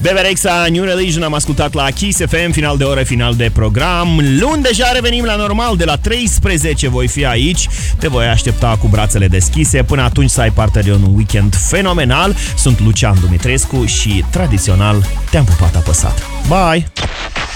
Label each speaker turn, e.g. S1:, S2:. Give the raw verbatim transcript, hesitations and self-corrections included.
S1: Bebe Rexha, New Religion am ascultat la Kiss F M, final de oră, final de program. Luni deja revenim la normal, de la treisprezece voi fi aici. Te voi aștepta cu brațele deschise. Până atunci să ai parte de un weekend fenomenal. Sunt Lucian Dumitrescu și tradițional te-am pupat apăsat. Bye!